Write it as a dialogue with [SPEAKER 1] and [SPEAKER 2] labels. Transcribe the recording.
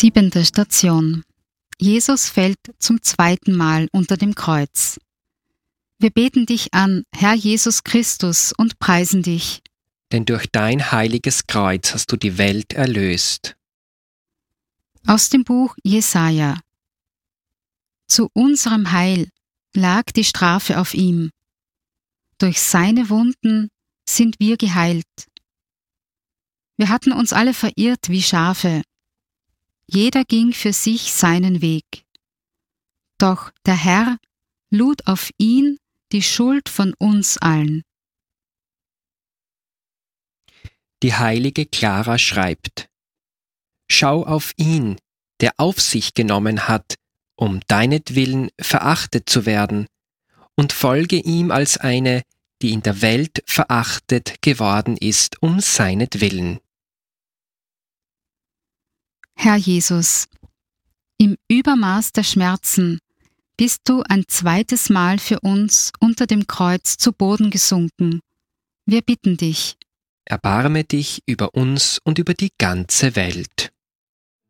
[SPEAKER 1] 7. Station. Jesus fällt zum 2. Mal unter dem Kreuz. Wir beten dich an, Herr Jesus Christus, und preisen dich.
[SPEAKER 2] Denn durch dein heiliges Kreuz hast du die Welt erlöst.
[SPEAKER 1] Aus dem Buch Jesaja. Zu unserem Heil lag die Strafe auf ihm. Durch seine Wunden sind wir geheilt. Wir hatten uns alle verirrt wie Schafe. Jeder ging für sich seinen Weg. Doch der Herr lud auf ihn die Schuld von uns allen.
[SPEAKER 2] Die heilige Clara schreibt: Schau auf ihn, der auf sich genommen hat, um deinetwillen verachtet zu werden, und folge ihm als eine, die in der Welt verachtet geworden ist, um seinetwillen.
[SPEAKER 1] Herr Jesus, im Übermaß der Schmerzen bist du ein 2. Mal für uns unter dem Kreuz zu Boden gesunken. Wir bitten dich.
[SPEAKER 2] Erbarme dich über uns und über die ganze Welt.